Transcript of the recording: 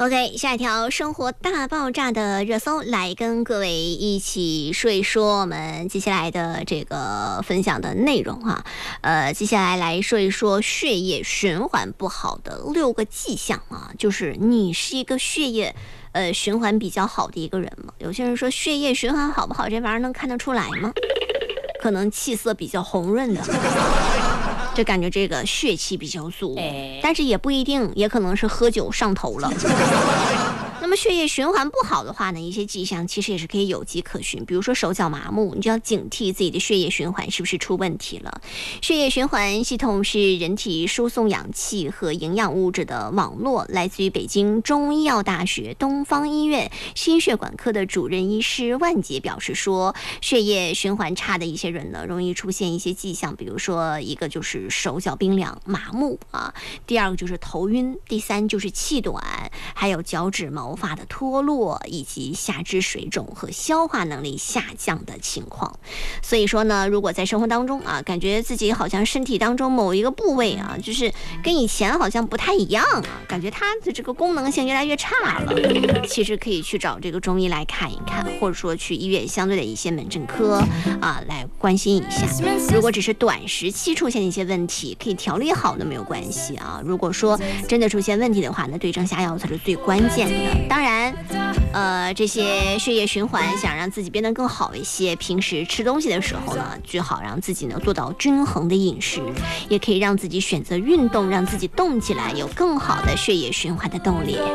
OK， 下一条生活大爆炸的热搜，来跟各位一起说一说我们接下来的这个分享的内容哈。接下来说一说血液循环不好的6个迹象啊，就是你是一个血液循环比较好的一个人吗？有些人说血液循环好不好，这玩意儿能看得出来吗？可能气色比较红润的。就感觉这个血气比较足，但是也不一定，也可能是喝酒上头了。那么血液循环不好的话呢，一些迹象其实也是可以有迹可循，比如说手脚麻木，你就要警惕自己的血液循环是不是出问题了。血液循环系统是人体输送氧气和营养物质的网络，来自于北京中医药大学东方医院心血管科的主任医师万杰表示说，血液循环差的一些人呢，容易出现一些迹象，比如说一个就是手脚冰凉麻木啊，第二个就是头晕，第三就是气短，还有脚趾毛发的脱落，以及下肢水肿和消化能力下降的情况。所以说呢，如果在生活当中啊，感觉自己好像身体当中某一个部位啊，就是跟以前好像不太一样啊，感觉它的这个功能性越来越差了，其实可以去找这个中医来看一看，或者说去医院相对的一些门诊科啊来关心一下。如果只是短时期出现一些问题，可以调理好的没有关系啊。如果说真的出现问题的话呢，对症下药才是最关键的。当然这些血液循环想让自己变得更好一些，平时吃东西的时候呢，最好让自己呢做到均衡的饮食，也可以让自己选择运动，让自己动起来，有更好的血液循环的动力。